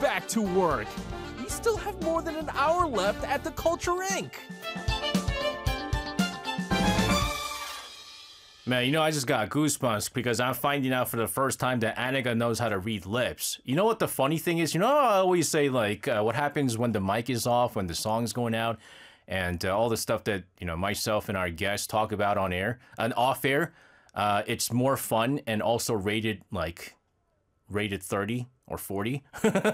back to work. We still have more than an hour left at the Culture Inc. Man, you know, I just got goosebumps because I'm finding out for the first time that Annika knows how to read lips. You know what the funny thing is? You know, I always say, like, what happens when the mic is off, when the song's going out, and all the stuff that, you know, myself and our guests talk about on air and off air. It's more fun and also rated 30 or 40.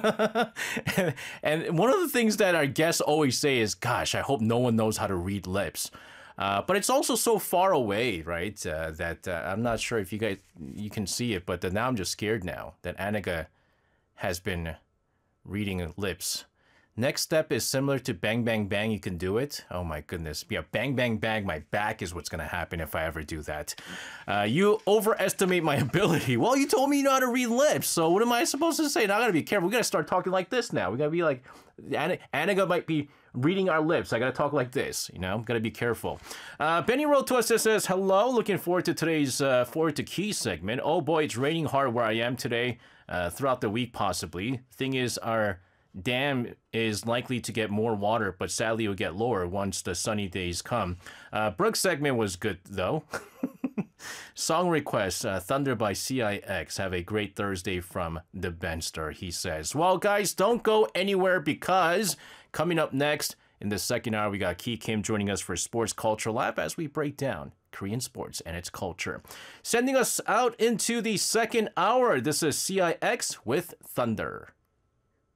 And one of the things that our guests always say is, gosh, I hope no one knows how to read lips. But it's also so far away, right? That I'm not sure if you can see it, but now I'm just scared now that Annika has been reading lips. Next step is similar to bang, bang, bang. You can do it. Oh my goodness. Yeah, bang, bang, bang. My back is what's going to happen if I ever do that. You overestimate my ability. Well, you told me you know how to read lips. So what am I supposed to say? Now I got to be careful. We got to start talking like this now. We got to be like, Annika might be reading our lips. I got to talk like this, you know, got to be careful. Benny wrote to us that says, hello, looking forward to today's Forward to Key segment. Oh boy, it's raining hard where I am today, throughout the week possibly. Thing is, our dam is likely to get more water, but sadly it will get lower once the sunny days come. Brooke's segment was good though. Song request, Thunder by CIX. Have a great Thursday from the Benster, he says. Well, guys, don't go anywhere because coming up next in the second hour, we got Ki Kim joining us for Sports Culture Lab as we break down Korean sports and its culture. Sending us out into the second hour, this is CIX with Thunder.